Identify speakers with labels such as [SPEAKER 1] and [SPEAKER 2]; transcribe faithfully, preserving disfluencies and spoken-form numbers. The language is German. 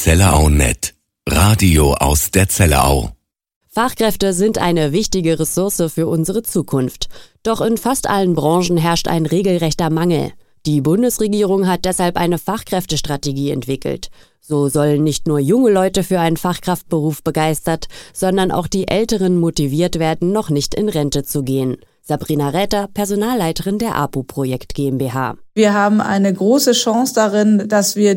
[SPEAKER 1] Zellerau Punkt net. Radio aus der Zellerau.
[SPEAKER 2] Fachkräfte sind eine wichtige Ressource für unsere Zukunft. Doch in fast allen Branchen herrscht ein regelrechter Mangel. Die Bundesregierung hat deshalb eine Fachkräftestrategie entwickelt. So sollen nicht nur junge Leute für einen Fachkraftberuf begeistert, sondern auch die Älteren motiviert werden, noch nicht in Rente zu gehen. Sabrina Räther, Personalleiterin der A P U Projekt GmbH.
[SPEAKER 3] Wir haben eine große Chance darin, dass wir